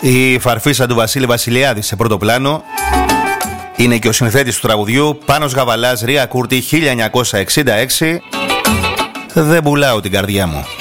Η φαρφίσα του Βασίλη Βασιλιάδη σε πρώτο πλάνο. Είναι και ο συνθέτης του τραγουδιού, Πάνος Γαβαλάς, Ρία Κούρτη, 1966. Δεν πουλάω την καρδιά μου.